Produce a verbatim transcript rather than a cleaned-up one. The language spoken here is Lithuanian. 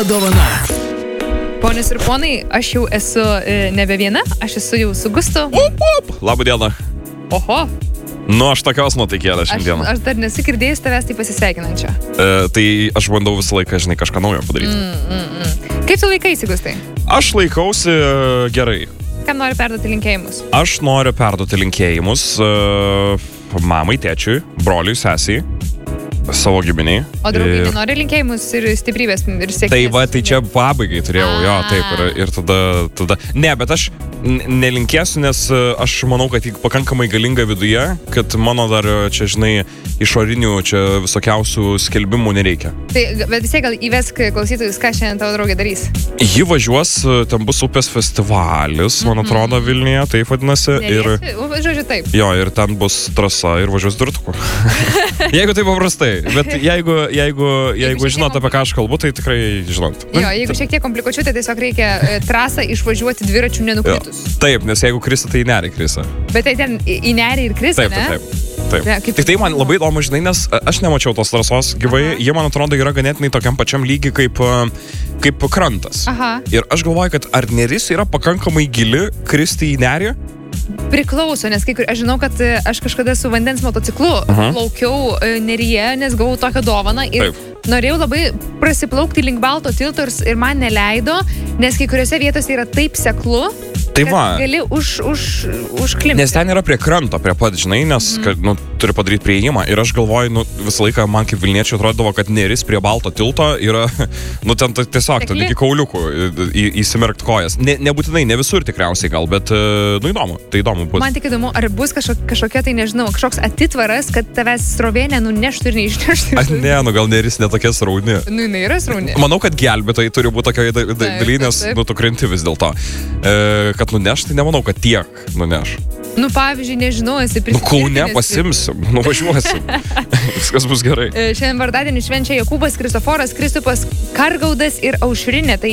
Dovana. Ponios ir ponai, aš jau esu e, nebe viena, aš esu jau su Gustu. Up, up. Labą dieną. Oho. Nu, aš tokios nuotaikėlės Aš, šiandieną. aš dar nesu girdėjus tavęs tai pasisveikinančio. E, tai aš bandau visą laiką, žinai, kažką naujo padaryti. Mm, mm, mm. Kaip tu laikaisi, Gustai? Aš laikausi e, gerai. Kam nori perduoti linkėjimus? Aš noriu perduoti linkėjimus e, mamai, tėčiui, broliui, sesiai, savo giminiai. O draugai Ir- nori linkėjimus ir stiprybės ir sėkmės? Tai va, tai čia pabaigai turėjau, jo, A. taip, ir, ir tada, tada, ne, bet aš n- nelinkėsiu, nes e, aš manau, kad ji pakankamai galinga viduje, kad mano dar čia, žinai, išorinių čia visokiausių skelbimų nereikia. Tai, bet vis tiek gal įvesk klausytojus, ką šiandien tavo draugė darys. Ji važiuos, e, ten bus upės festivalis, man atrodo, Vilniuje, taip vadinasi, ir, Neliesi? U, Žodžiu, taip. jo, ir ten bus trasa ir važiuos dvirtuku. Jeigu tai paprastai, bet jeigu, jeigu, jeigu šiek žinot, tiek apie ką aš kalbu, tai tikrai žinot. Jo, jeigu šiek tiek komplikuočiau, tai tiesiog reikia e, trasą išvažiuoti dviračių Jo. nenukritus. Taip, nes jeigu krisa, tai nerį krisa. Bet tai ten į į nerį ir krisa, Taip, ne? taip, taip. Taip. Ne, kaip- Tik tai man labai įdomu, žinai, nes aš nemačiau tos trasos gyvai, Aha. jie man atrodo yra ganėtinai tokiam pačiam lygiai kaip, e, kaip krantas. Aha. Ir aš galvoju, kad ar neris yra pakankamai gili kristi į nerį? Priklauso, nes kai kur, aš žinau, kad e, aš kažkada su vandens motociklu Aha. plaukiau e, neryje, nes gavau tokią dovaną ir Taip. norėjau labai prasiplaukti link Balto tilto ir, s- ir man neleido, nes kai kuriuose vietose yra taip seklu, Tai kad va. gali už, už, užklimpti. Nes ten yra prie kranto, prie pat, žinai, nes Mhm. kad, nu, turi padaryti prieimą. Ir aš galvoju, nu, visą laiką man kaip Vilniečiai atrodavo, kad neris prie Balto tilto yra, nu, ten ta- tiesiog, ten Sekli. iki kauliukų į- į- įsimerkt kojas. Ne, nebūtinai, ne visur tikriausiai gal, bet, e, nu, įdomu. Tai įdomu bus. Man tik įdomu, ar bus kažkokia, kažkokia tai, nežinau, kažkoks atitvaras, kad tavęs srovė nenuneštų ir neišneštų. Aš ne, nu, gal neris netokia srauni. Nu, jinai yra srauni. Manau, kad gelbėtojai turi būti tokioje da- da- Taip, daly, nes, taip, taip. nu, tu krenti vis dėlto. E, kad nuneš, tai nemanau, kad tiek nuneš. Nu, pavyzdžiui, nežinau, esi Nu, Kaune prisitvirtinęs- pasimsim, nuvažiuosim. Viskas bus gerai. E, Šiandien vardadienį švenčia Jokūbas, Kristoforas, Kristupas, Kargaudas ir Aušrinė. Tai